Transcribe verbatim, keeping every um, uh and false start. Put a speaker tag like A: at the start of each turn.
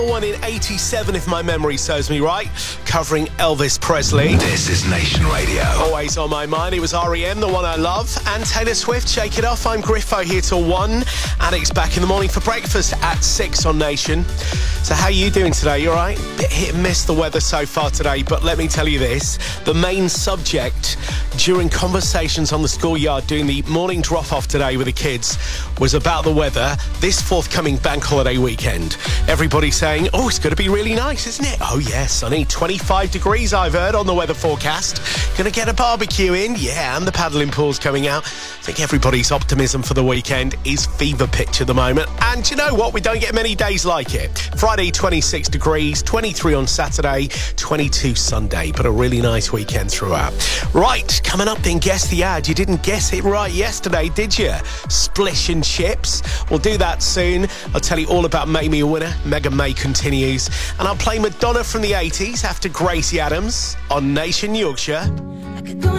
A: One in eighty-seven, if my memory serves me right, covering Elvis Presley.
B: This is Nation Radio.
A: Always on my mind, it was R E M, the one I love, and Taylor Swift, Shake It Off. I'm Griffo here till one. Alex back in the morning for breakfast at six on Nation. So how are you doing today? You all right? Bit hit and miss the weather so far today, but let me tell you this. The main subject during conversations on the schoolyard doing the morning drop-off today with the kids was about the weather this forthcoming bank holiday weekend. Everybody saying, oh, it's going to be really nice, isn't it? Oh, yes, sunny, twenty-five degrees, I've heard, on the weather forecast. Going to get a barbecue in, yeah, and the paddling pool's coming out. I think everybody's optimism for the weekend is fever pitch at the moment. And you know what? We don't get many days like it. Friday, twenty-six degrees, twenty-three on Saturday, twenty-two Sunday, but a really nice weekend throughout. Right, coming up then, guess the ad. You didn't guess it right yesterday, did you? Splish and chips. We'll do that soon. I'll tell you all about Make Me a Winner. Mega May continues. And I'll play Madonna from the eighties after Gracie Adams on Nation Yorkshire.